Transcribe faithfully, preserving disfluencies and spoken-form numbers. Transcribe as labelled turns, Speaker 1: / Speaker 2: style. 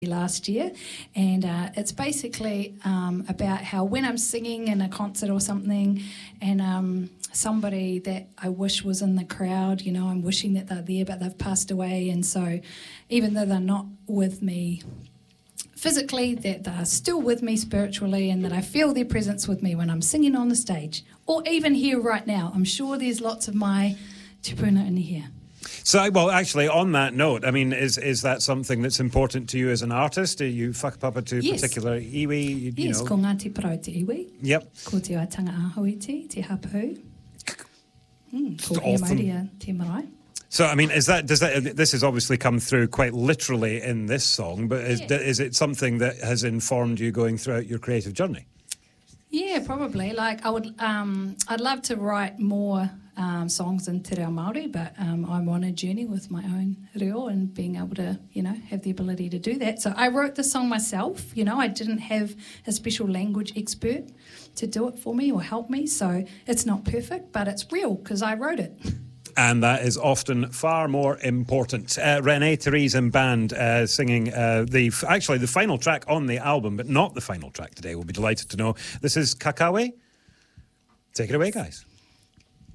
Speaker 1: last year, and uh, it's basically um, about how when I'm singing in a concert or something and um, somebody that I wish was in the crowd, you know, I'm wishing that they're there but they've passed away, and so even though they're not with me physically, that they're still with me spiritually, and that I feel their presence with me when I'm singing on the stage or even here right now. I'm sure there's lots of my tupuna in here.
Speaker 2: So, well, actually, on that note, I mean, is is that something that's important to you as an artist? Are you whakapapa to
Speaker 1: yes.
Speaker 2: particular iwi? You,
Speaker 1: yes,
Speaker 2: know?
Speaker 1: ko Ngāti Parau te iwi.
Speaker 2: Yep.
Speaker 1: Ko te Aitanga Ahawiti, te hapu. Mm, ko
Speaker 2: awesome.
Speaker 1: Hiamaria, te marae.
Speaker 2: So, I mean, is that does that this has obviously come through quite literally in this song, but is
Speaker 1: yeah.
Speaker 2: is it something that has informed you going throughout your creative journey?
Speaker 1: Yeah, probably. Like I would, um, I'd love to write more um, songs in te reo Māori, but um, I'm on a journey with my own reo and being able to, you know, have the ability to do that. So I wrote the song myself. You know, I didn't have a special language expert to do it for me or help me. So it's not perfect, but it's real because I wrote it.
Speaker 2: And that is often far more important. Uh, Renee Therese and band uh, singing uh, the actually the final track on the album, but not the final track today. We'll be delighted to know. This is Kakawe. Take it away, guys.